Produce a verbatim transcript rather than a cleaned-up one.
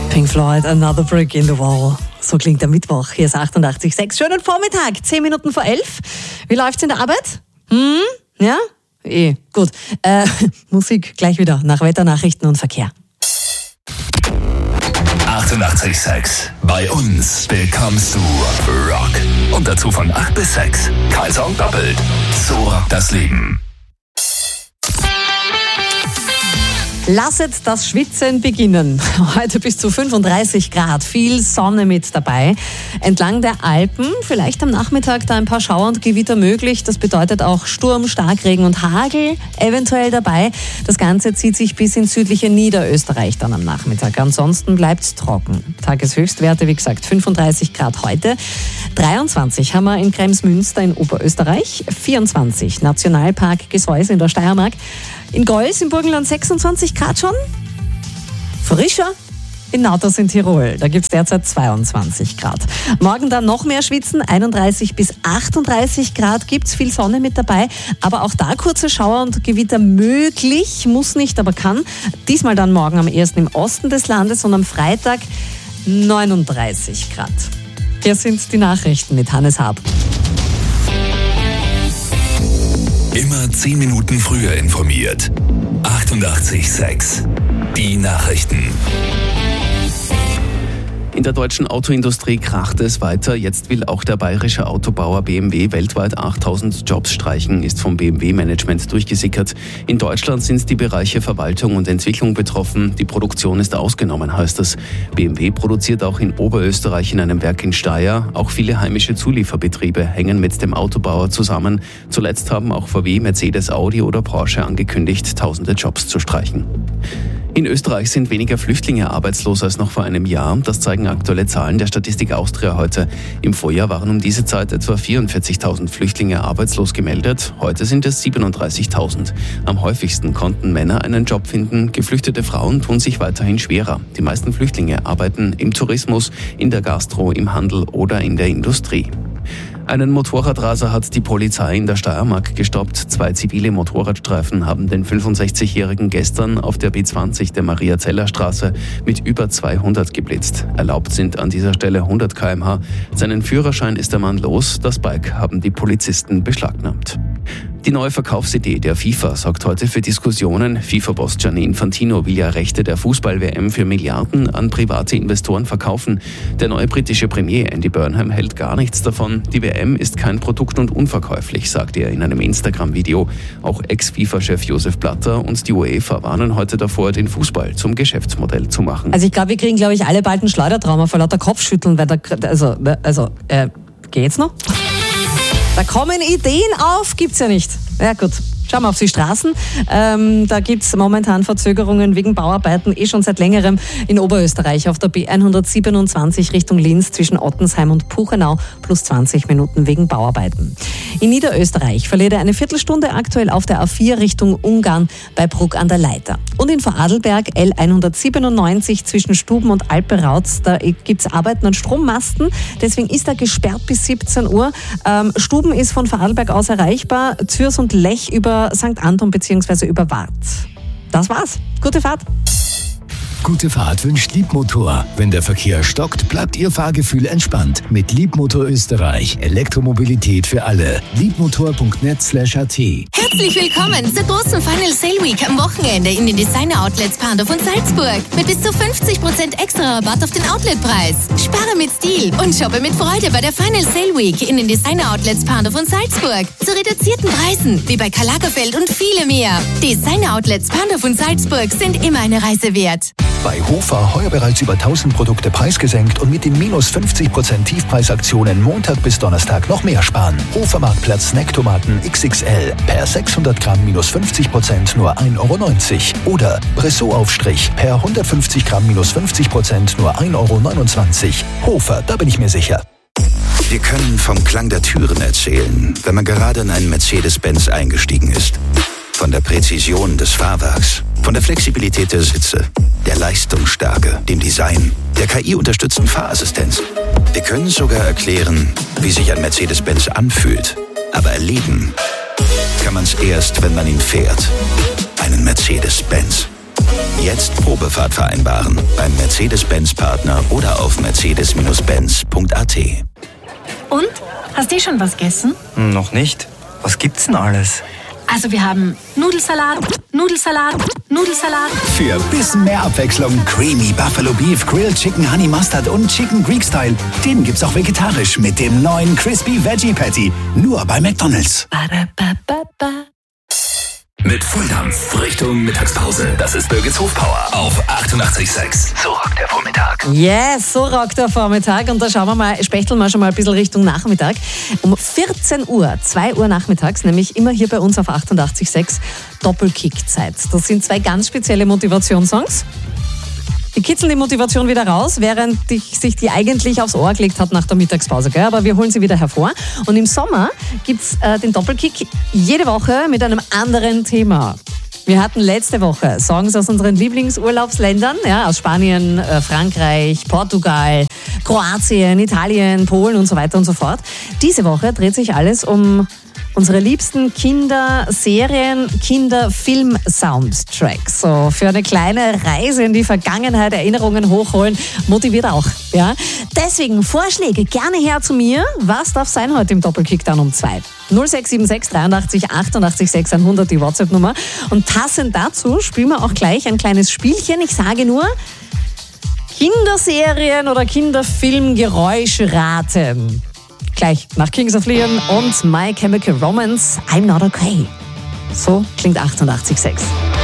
Pink Floyd, Another Brick in the Wall. So klingt der Mittwoch. Hier ist achtundachtzig Komma sechs. Schönen Vormittag, zehn Minuten vor elf. Wie läuft's in der Arbeit? Hm? Ja? Eh, gut. Äh, Musik gleich wieder nach Wetternachrichten und Verkehr. achtundachtzig Komma sechs. Bei uns bekommst du Rock. Und dazu von acht bis sechs. Kein Song doppelt. So rockt das Leben. Lasset das Schwitzen beginnen. Heute bis zu fünfunddreißig Grad, viel Sonne mit dabei. Entlang der Alpen vielleicht am Nachmittag da ein paar Schauer und Gewitter möglich. Das bedeutet auch Sturm, Starkregen und Hagel eventuell dabei. Das Ganze zieht sich bis ins südliche Niederösterreich dann am Nachmittag. Ansonsten bleibt es trocken. Tageshöchstwerte, wie gesagt, fünfunddreißig Grad heute. dreiundzwanzig haben wir in Kremsmünster in Oberösterreich. vierundzwanzig Nationalpark Gesäuse in der Steiermark. In Gols im Burgenland sechsundzwanzig Grad schon. Frischer in Nauters in Tirol. Da gibt es derzeit zweiundzwanzig Grad. Morgen dann noch mehr schwitzen. einunddreißig bis achtunddreißig Grad gibt es, viel Sonne mit dabei. Aber auch da kurze Schauer und Gewitter möglich. Muss nicht, aber kann. Diesmal dann morgen am ehesten im Osten des Landes und am Freitag neununddreißig Grad. Hier sind die Nachrichten mit Hannes Hab. Immer zehn Minuten früher informiert. achtundachtzig Komma sechs. Die Nachrichten. In der deutschen Autoindustrie kracht es weiter. Jetzt will auch der bayerische Autobauer B M W weltweit achttausend Jobs streichen, ist vom B M W-Management durchgesickert. In Deutschland sind die Bereiche Verwaltung und Entwicklung betroffen. Die Produktion ist ausgenommen, heißt es. B M W produziert auch in Oberösterreich in einem Werk in Steyr. Auch viele heimische Zulieferbetriebe hängen mit dem Autobauer zusammen. Zuletzt haben auch V W, Mercedes, Audi oder Porsche angekündigt, tausende Jobs zu streichen. In Österreich sind weniger Flüchtlinge arbeitslos als noch vor einem Jahr. Das zeigen aktuelle Zahlen der Statistik Austria heute. Im Vorjahr waren um diese Zeit etwa vierundvierzigtausend Flüchtlinge arbeitslos gemeldet. Heute sind es siebenunddreißigtausend. Am häufigsten konnten Männer einen Job finden. Geflüchtete Frauen tun sich weiterhin schwerer. Die meisten Flüchtlinge arbeiten im Tourismus, in der Gastro, im Handel oder in der Industrie. Einen Motorradraser hat die Polizei in der Steiermark gestoppt. Zwei zivile Motorradstreifen haben den fünfundsechzigjährigen gestern auf der B zwanzig der Maria-Zeller-Straße mit über zweihundert geblitzt. Erlaubt sind an dieser Stelle hundert Kilometer pro Stunde. Seinen Führerschein ist der Mann los. Das Bike haben die Polizisten beschlagnahmt. Die neue Verkaufsidee der FIFA sorgt heute für Diskussionen. FIFA-Boss Gianni Infantino will ja Rechte der Fußball-W M für Milliarden an private Investoren verkaufen. Der neue britische Premier Andy Burnham hält gar nichts davon. Die W M ist kein Produkt und unverkäuflich, sagte er in einem Instagram-Video. Auch Ex-FIFA-Chef Josef Blatter und die UEFA warnen heute davor, den Fußball zum Geschäftsmodell zu machen. Also ich glaube, wir kriegen, glaube ich, alle bald ein Schleudertrauma vor lauter Kopfschütteln, weil da, also, also, äh, geht's noch? Da kommen Ideen auf, gibt's ja nicht. Ja gut, schauen wir auf die Straßen. Ähm, da gibt's momentan Verzögerungen wegen Bauarbeiten, eh schon seit längerem in Oberösterreich auf der B hundertsiebenundzwanzig Richtung Linz zwischen Ottensheim und Puchenau plus zwanzig Minuten wegen Bauarbeiten. In Niederösterreich verliert er eine Viertelstunde aktuell auf der A vier Richtung Ungarn bei Bruck an der Leiter. Und in Vorarlberg L hundertsiebenundneunzig zwischen Stuben und Alperauz, da gibt's Arbeiten an Strommasten, deswegen ist er gesperrt bis siebzehn Uhr. Ähm, Stuben ist von Vorarlberg aus erreichbar, Zürs und Lech über Sankt Anton bzw. über Wart. Das war's. Gute Fahrt. Gute Fahrt wünscht Liebmotor. Wenn der Verkehr stockt, bleibt Ihr Fahrgefühl entspannt. Mit Liebmotor Österreich. Elektromobilität für alle. liebmotor punkt net slash a t. Herzlich willkommen zur großen Final Sale Week am Wochenende in den Designer Outlets Pandorf und Salzburg. Mit bis zu fünfzig Prozent extra Rabatt auf den Outletpreis. Spare mit Stil und shoppe mit Freude bei der Final Sale Week in den Designer Outlets Pandorf und Salzburg. Zu reduzierten Preisen, wie bei Karl Lagerfeld und viele mehr. Designer Outlets Pandorf und Salzburg sind immer eine Reise wert. Bei Hofer heuer bereits über tausend Produkte preisgesenkt und mit den minus fünfzig Prozent Tiefpreisaktionen Montag bis Donnerstag noch mehr sparen. Hofer Marktplatz Snacktomaten X X L per sechshundert Gramm minus fünfzig Prozent nur ein Euro neunzig. Oder Bressot-Aufstrich per hundertfünfzig Gramm minus fünfzig Prozent nur ein Euro neunundzwanzig. Hofer, da bin ich mir sicher. Wir können vom Klang der Türen erzählen, wenn man gerade in einen Mercedes-Benz eingestiegen ist. Von der Präzision des Fahrwerks, von der Flexibilität der Sitze, der Leistungsstärke, dem Design, der K I-unterstützten Fahrassistenz. Wir können sogar erklären, wie sich ein Mercedes-Benz anfühlt. Aber erleben kann man es erst, wenn man ihn fährt. Einen Mercedes-Benz. Jetzt Probefahrt vereinbaren beim Mercedes-Benz-Partner oder auf mercedes Benz punkt a t. Und? Hast du schon was gegessen? Noch nicht. Was gibt's denn alles? Also wir haben Nudelsalat, Nudelsalat, Nudelsalat. Für bisschen mehr Abwechslung Creamy Buffalo Beef, Grilled Chicken Honey Mustard und Chicken Greek Style. Den gibt's auch vegetarisch mit dem neuen Crispy Veggie Patty. Nur bei McDonald's. Ba-da-ba-ba-ba. Mit Volldampf Richtung Mittagspause. Das ist Birgits Hofpower auf achtundachtzig Komma sechs. So rockt der Vormittag. Yes, so rockt der Vormittag. Und da schauen wir mal, spechteln wir schon mal ein bisschen Richtung Nachmittag. Um vierzehn Uhr, zwei Uhr nachmittags, nämlich immer hier bei uns auf achtundachtzig Komma sechs Doppelkick-Zeit. Das sind zwei ganz spezielle Motivationssongs. Die kitzeln die Motivation wieder raus, während dich, sich die eigentlich aufs Ohr gelegt hat nach der Mittagspause. Gell? Aber wir holen sie wieder hervor. Und im Sommer gibt's äh, den Doppelkick jede Woche mit einem anderen Thema. Wir hatten letzte Woche Songs aus unseren Lieblingsurlaubsländern, ja, aus Spanien, äh, Frankreich, Portugal, Kroatien, Italien, Polen und so weiter und so fort. Diese Woche dreht sich alles um unsere liebsten Kinderserien, Kinderfilm-Soundtracks. So, für eine kleine Reise in die Vergangenheit, Erinnerungen hochholen, motiviert auch. Ja? Deswegen Vorschläge gerne her zu mir. Was darf sein heute im Doppelkick dann um zwei? null sechs sieben sechs dreiundachtzig achtundachtzig sechshundert die WhatsApp-Nummer. Und passend dazu spielen wir auch gleich ein kleines Spielchen. Ich sage nur Kinderserien oder Kinderfilmgeräusche raten. Gleich nach Kings of Leon und My Chemical Romance, I'm Not Okay. So klingt achtundachtzig Komma sechs.